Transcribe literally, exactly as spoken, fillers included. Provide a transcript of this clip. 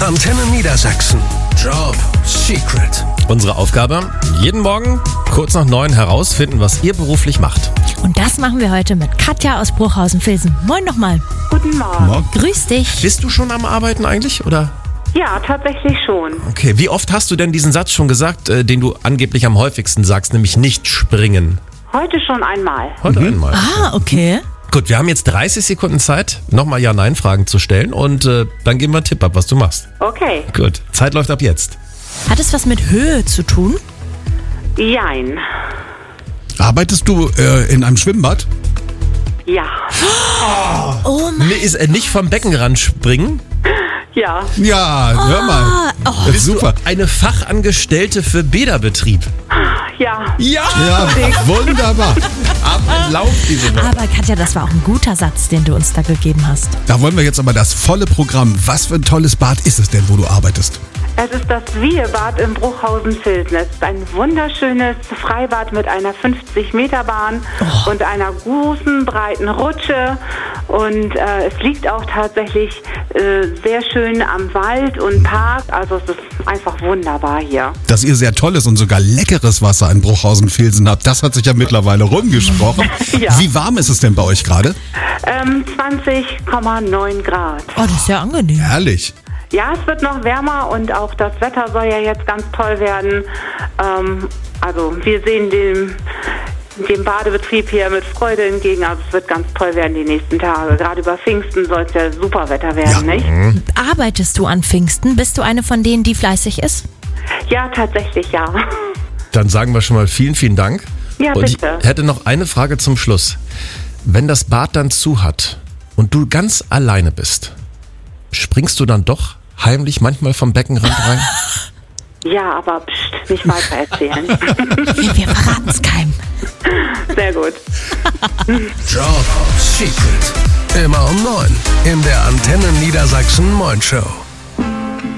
Antenne Niedersachsen. Job Secret. Unsere Aufgabe, jeden Morgen kurz nach neun herausfinden, was ihr beruflich macht. Und das machen wir heute mit Katja aus Bruchhausen-Vilsen. Moin nochmal. Guten Morgen. Morgen. Grüß dich. Bist du schon am Arbeiten eigentlich, oder? Ja, tatsächlich schon. Okay, wie oft hast du denn diesen Satz schon gesagt, äh, den du angeblich am häufigsten sagst, nämlich nicht springen? Heute schon einmal. Heute einmal. Ah, okay. Gut, wir haben jetzt dreißig Sekunden Zeit, nochmal Ja-Nein-Fragen zu stellen und äh, dann geben wir einen Tipp ab, was du machst. Okay. Gut, Zeit läuft ab jetzt. Hat es was mit Höhe zu tun? Jein. Arbeitest du äh, in einem Schwimmbad? Ja. Oh mein Nee, ist äh, nicht vom Beckenrand springen? Ja. Ja, hör mal. Oh, Das ist super. Eine Fachangestellte für Bäderbetrieb. Ja. Ja! Ja, wunderbar. Ablauf diese Woche. aber Katja, das war auch ein guter Satz, den du uns da gegeben hast. Da wollen wir jetzt aber das volle Programm. Was für ein tolles Bad ist es denn, wo du arbeitest? Es ist das Wiehebad in Bruchhausen-Vilsen. Es ist ein wunderschönes Freibad mit einer fünfzig Meter Bahn und einer großen, breiten Rutsche. Und äh, es liegt auch tatsächlich äh, sehr schön am Wald und Park. Also es ist einfach wunderbar hier. Dass ihr sehr tolles und sogar leckeres Wasser in Bruchhausen-Vilsen habt, das hat sich ja mittlerweile rumgesprochen. Ja. Wie warm ist es denn bei euch gerade? Ähm, zwanzig Komma neun Grad. Oh, das ist ja angenehm. Herrlich. Ja, es wird noch wärmer und auch das Wetter soll ja jetzt ganz toll werden. Ähm, also wir sehen dem, dem Badebetrieb hier mit Freude entgegen. Also es wird ganz toll werden die nächsten Tage. Gerade über Pfingsten soll es ja super Wetter werden, Ja. nicht? Arbeitest du an Pfingsten? Bist du eine von denen, die fleißig ist? Ja, tatsächlich ja. Dann sagen wir schon mal vielen, vielen Dank. Ja, und bitte. ich hätte noch eine Frage zum Schluss. Wenn das Bad dann zu hat und du ganz alleine bist, springst du dann doch heimlich manchmal vom Beckenrand rein? Ja, aber pst, nicht weiter erzählen. Wir, wir verraten es keinem. Sehr gut. Job Secret. Immer um neun in der Antenne Niedersachsen Morning Show.